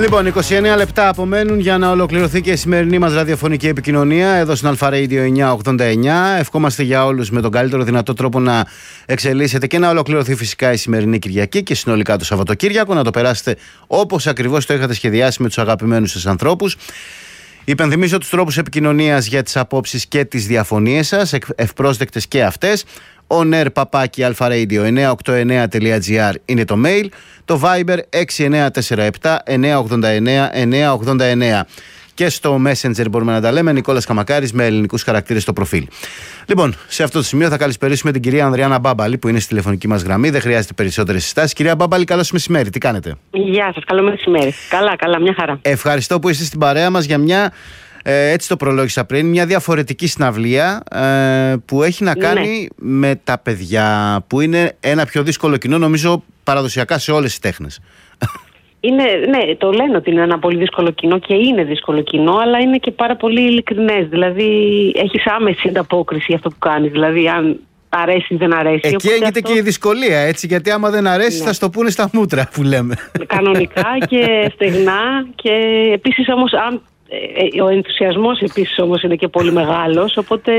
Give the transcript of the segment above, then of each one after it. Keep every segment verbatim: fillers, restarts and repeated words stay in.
Λοιπόν, είκοσι εννέα λεπτά απομένουν για να ολοκληρωθεί και η σημερινή μας ραδιοφωνική επικοινωνία εδώ στην Αλφα Radio εννιακόσια ογδόντα εννιά. Ευχόμαστε για όλους με τον καλύτερο δυνατό τρόπο να εξελίσσετε και να ολοκληρωθεί φυσικά η σημερινή Κυριακή και συνολικά το Σαββατοκύριακο. Να το περάσετε όπως ακριβώς το είχατε σχεδιάσει με τους αγαπημένους σας ανθρώπους. Υπενθυμίζω τους τρόπους επικοινωνίας για τις απόψεις και τις διαφωνίες σας, ευπρόσδεκτες και αυτές. onair παπάκι alfaradio εννιακόσια ογδόντα εννιά τελεία τζι άρ είναι το mail. Το Viber έξι εννιά τέσσερα επτά εννιακόσια ογδόντα εννιά εννιακόσια ογδόντα εννιά. Και στο Messenger μπορούμε να τα λέμε Νικόλας Καμακάρης με ελληνικούς χαρακτήρες στο προφίλ. Λοιπόν, σε αυτό το σημείο θα καλησπερίσουμε την κυρία Ανδριάννα Μπάμπαλη που είναι στη τηλεφωνική μας γραμμή. Δεν χρειάζεται περισσότερες συστάσεις. Κυρία Μπάμπαλη, καλό μεσημέρι. Τι κάνετε? Γεια σας, καλό μεσημέρι. Καλά, καλά, μια χαρά. Ευχαριστώ που είστε στην παρέα μας για μια. Ε, έτσι το προλόγησα πριν, μια διαφορετική συναυλία ε, που έχει να κάνει ναι. με τα παιδιά, που είναι ένα πιο δύσκολο κοινό, νομίζω παραδοσιακά σε όλες τις τέχνες. Είναι, ναι, το λένε ότι είναι ένα πολύ δύσκολο κοινό και είναι δύσκολο κοινό, αλλά είναι και πάρα πολύ ειλικρινές. Δηλαδή, έχεις άμεση ανταπόκριση αυτό που κάνεις. Δηλαδή, αν αρέσει ή δεν αρέσει. Εκεί έγινε αυτό... και η δυσκολία, έτσι, γιατί άμα δεν αρέσει ναι. θα στο πούνε στα μούτρα που λέμε. Κανονικά και στεγνά. Και επίσης όμως, αν ο ενθουσιασμός επίσης όμως είναι και πολύ μεγάλος, οπότε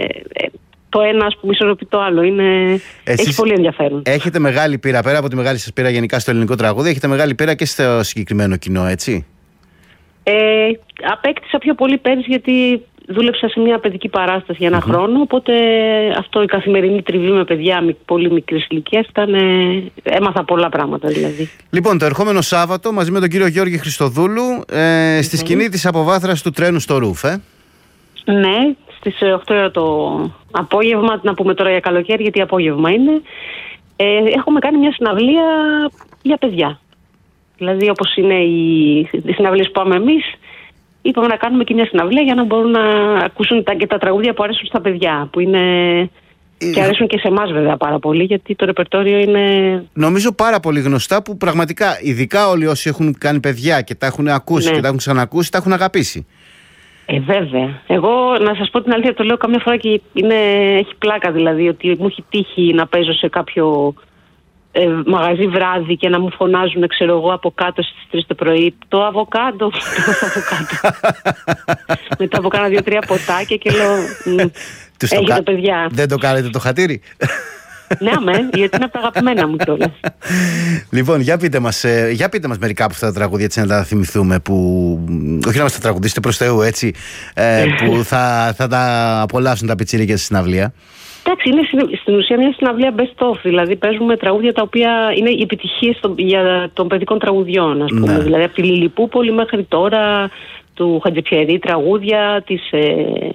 το ένα ας πούμε ισορροπεί το άλλο. Είναι... έχει πολύ ενδιαφέρον. Έχετε μεγάλη πείρα, πέρα από τη μεγάλη σας πείρα γενικά στο ελληνικό τραγούδι, έχετε μεγάλη πείρα και στο συγκεκριμένο κοινό, έτσι? Ε, απέκτησα πιο πολύ πέρυσι γιατί δούλεψα σε μια παιδική παράσταση για ένα mm-hmm. χρόνο, οπότε αυτό η καθημερινή τριβή με παιδιά πολύ μικρής ηλικίας ήταν, ε, έμαθα πολλά πράγματα δηλαδή. Λοιπόν, το ερχόμενο Σάββατο μαζί με τον κύριο Γιώργη Χριστοδούλου ε, στη mm-hmm. σκηνή της αποβάθρας του τρένου στο Ρουφ, ε? Ναι, στις οκτώ ώρα το απόγευμα, να πούμε τώρα για καλοκαίρι γιατί απόγευμα είναι, ε, έχουμε κάνει μια συναυλία για παιδιά. Δηλαδή όπως είναι οι, οι συναυλίες που πάμε εμείς, είπαμε να κάνουμε και μια συναυλία για να μπορούν να ακούσουν τα, και τα τραγούδια που αρέσουν στα παιδιά, που είναι και αρέσουν και σε εμάς βέβαια πάρα πολύ, γιατί το ρεπερτόριο είναι... Νομίζω πάρα πολύ γνωστά που πραγματικά, ειδικά όλοι όσοι έχουν κάνει παιδιά και τα έχουν ακούσει ναι. και τα έχουν ξανακούσει, τα έχουν αγαπήσει. Ε, βέβαια. Εγώ να σας πω την αλήθεια, το λέω καμιά φορά και είναι, έχει πλάκα δηλαδή, ότι μου έχει τύχει να παίζω σε κάποιο... Ε, μαγαζί βράδυ και να μου φωνάζουν, ξέρω εγώ, από κάτω στις τρεις το πρωί το αβοκάντο, το αβοκάντο. Μετά από κάνα δύο-τρία ποτάκια και λέω έχετε κα... παιδιά. Δεν το κάνετε το χατήρι? Ναι, αμέ, γιατί είναι από τα αγαπημένα μου κιόλας. Λοιπόν, για πείτε μας, ε, για πείτε μας μερικά από αυτά τα τραγούδια, έτσι να τα θυμηθούμε, που όχι να μας τα τραγουδήσετε προς Θεού, έτσι, ε, που θα, θα τα απολαύσουν τα πιτσίρικια στη συναυλία. Εντάξει, είναι στην ουσία μια συναυλία best of, δηλαδή παίζουμε τραγούδια τα οποία είναι οι επιτυχίες των, για των παιδικών τραγουδιών, ας πούμε. Ναι. Δηλαδή από τη Λιλιπούπολη μέχρι τώρα, του Χατζηφιερή τραγούδια, της, ε,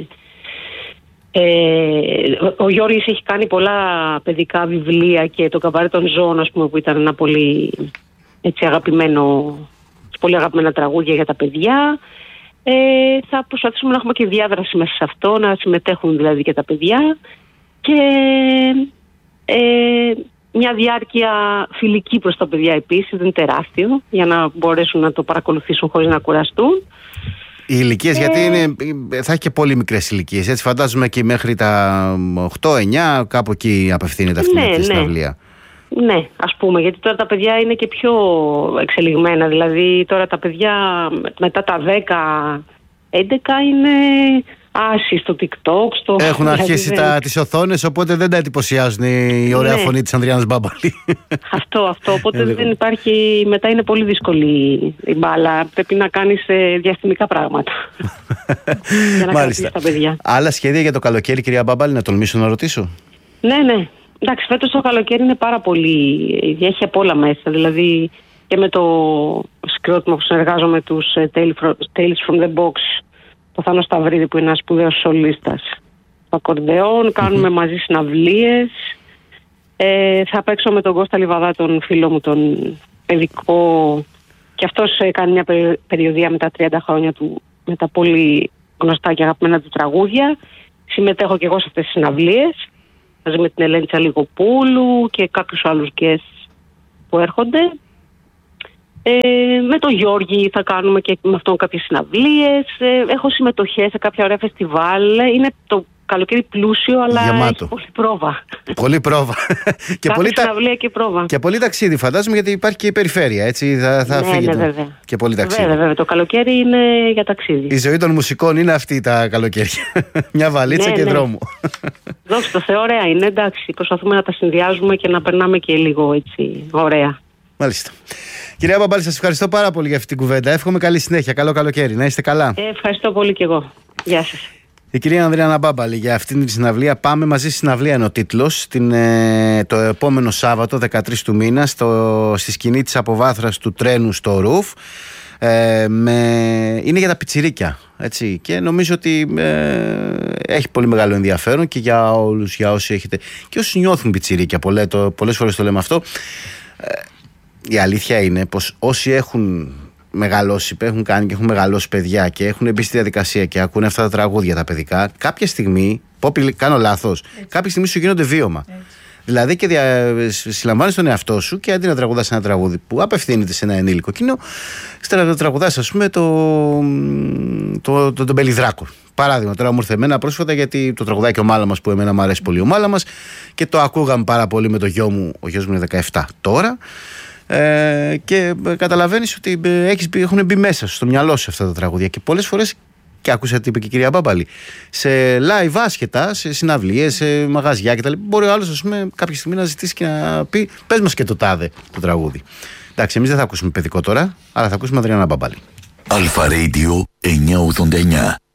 ε, ο Γιώργης έχει κάνει πολλά παιδικά βιβλία και το Καμπάρε των Ζώων, ας πούμε, που ήταν ένα πολύ έτσι, αγαπημένο, πολύ αγαπημένα τραγούδια για τα παιδιά. Ε, θα προσπαθήσουμε να έχουμε και διάδραση μέσα σε αυτό, να συμμετέχουν δηλαδή και τα παιδιά. Και ε, μια διάρκεια φιλική προς τα παιδιά επίσης, δεν είναι τεράστιο, για να μπορέσουν να το παρακολουθήσουν χωρίς να κουραστούν. Οι ηλικίες, ε... γιατί είναι, θα έχει και πολύ μικρές ηλικίες, έτσι φαντάζομαι και μέχρι τα οκτώ εννιά, κάπου εκεί απευθύνεται αυτή ναι, η ναι. συναυλία. Ναι, ας πούμε, γιατί τώρα τα παιδιά είναι και πιο εξελιγμένα, δηλαδή τώρα τα παιδιά μετά τα δέκα έντεκα είναι... Άσοι στο TikTok, στο... Έχουν αρχίσει τα, τις οθόνες, οπότε δεν τα εντυπωσιάζουν η ωραία ναι. φωνή της Ανδριάννας Μπάμπαλη. Αυτό, αυτό. Οπότε δεν υπάρχει... Μετά είναι πολύ δύσκολη η μπάλα. Πρέπει να κάνεις ε, διαστημικά πράγματα. για να κρατήσεις τα παιδιά. Άλλα σχέδια για το καλοκαίρι, κυρία Μπάμπαλη, να τολμήσω να ρωτήσω? Ναι, ναι. Εντάξει, φέτος το καλοκαίρι είναι πάρα πολύ... Έχει απ' όλα μέσα. Δηλαδή και με το συγκρότημα που συνεργάζομαι τους Tales from the Box, το Θάνο Σταυρίδη που είναι ένας σπουδαίος σολίστας στο ακορντεόν, κάνουμε mm-hmm. μαζί συναυλίες. Ε, θα παίξω με τον Κώστα Λιβαδά, τον φίλο μου, τον παιδικό, και αυτός κάνει μια περιοδία με τα τριάντα χρόνια του, με τα πολύ γνωστά και αγαπημένα του τραγούδια. Συμμετέχω και εγώ σε αυτές τις συναυλίες, μαζί με την Ελένη Τσαλιγοπούλου και κάποιους άλλους guests που έρχονται. Ε, με τον Γιώργη θα κάνουμε και με αυτόν κάποιες συναυλίες. Ε, έχω συμμετοχές σε κάποια ωραία φεστιβάλ. Είναι το καλοκαίρι πλούσιο, αλλά γεμάτο. έχει πολύ πρόβα. Πολύ πρόβα. και, πολύ τα... και, πρόβα. και πολύ ταξίδι, φαντάζομαι, γιατί υπάρχει και η περιφέρεια. Έτσι, θα, θα ναι, φύγετε. Ναι, βέβαια. Και πολύ ταξίδι. Βέβαια, βέβαια. Το καλοκαίρι είναι για ταξίδι. Η ζωή των μουσικών είναι αυτή τα καλοκαίρια. Μια βαλίτσα ναι, και ναι. δρόμο. Δόξα τω Θεώ, ωραία είναι. Εντάξει, προσπαθούμε να τα συνδυάζουμε και να περνάμε και λίγο έτσι ωραία. Μάλιστα. Κυρία Μπαμπάλη, σας ευχαριστώ πάρα πολύ για αυτή την κουβέντα. Εύχομαι καλή συνέχεια. Καλό καλοκαίρι. Να είστε καλά. Ε, ευχαριστώ πολύ κι εγώ. Γεια σας. Η κυρία Ανδριάννα Μπάμπαλη για αυτήν την συναυλία. Πάμε μαζί στη συναυλία, είναι ο τίτλος. Ε, το επόμενο Σάββατο, δεκατρείς του μήνα, στο, στη σκηνή της αποβάθρας του τρένου στο Ρουφ. Ε, με, είναι για τα πιτσιρίκια. Έτσι, και νομίζω ότι ε, έχει πολύ μεγάλο ενδιαφέρον και για όλους, για όσοι έχετε. Και όσοι νιώθουν πιτσιρίκια. Πολλές, το, πολλές φορές το λέμε αυτό. Ε, η αλήθεια είναι πως όσοι έχουν μεγαλώσει, έχουν κάνει και έχουν μεγαλώσει παιδιά και έχουν μπει στη διαδικασία και ακούνε αυτά τα τραγούδια τα παιδικά, κάποια στιγμή, πω κάνω λάθος, κάποια στιγμή σου γίνονται βίωμα. Έτσι. Δηλαδή και δια, συλλαμβάνεις τον εαυτό σου και αντί να τραγουδάς ένα τραγούδι που απευθύνεται σε ένα ενήλικο κοινό, τραγουδάς, ας πούμε, το, το, το, τον Πελιδράκο. Παράδειγμα, τώρα μου ήρθε εμένα πρόσφατα, γιατί το τραγουδάκι ο Μάλαμας, που εμένα μου αρέσει πολύ ο Μάλαμας, και το ακούγαμε πάρα πολύ με το γιο μου. Ο γιος μου είναι δεκαεπτά τώρα. Ε, και καταλαβαίνεις ότι έχεις, έχουν μπει μέσα στο μυαλό σου αυτά τα τραγούδια και πολλές φορές, και άκουσα τι είπε και η κυρία Μπάμπαλη, σε live άσχετα, σε συναυλίες, σε μαγαζιά κτλ. Μπορεί ο άλλος, ας πούμε, κάποια στιγμή να ζητήσει και να πει: πες μας και το τάδε το τραγούδι. Εντάξει, εμείς δεν θα ακούσουμε παιδικό τώρα, αλλά θα ακούσουμε Ανδριάννα Μπάμπαλη. Αλφα Radio εννιακόσια ογδόντα εννιά.